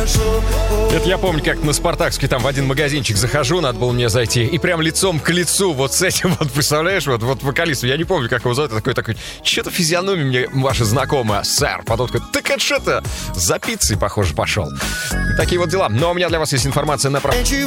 Это я помню, как на Спартакске там в один магазинчик захожу, надо было мне зайти, и прям лицом к лицу вот с этим, вот представляешь, вот вокалистом, я не помню, как его зовут, такой, что-то физиономия мне ваша знакомая, сэр. Потом такой, так это что-то за пиццей, похоже, пошел. Такие вот дела. Но у меня для вас есть информация на...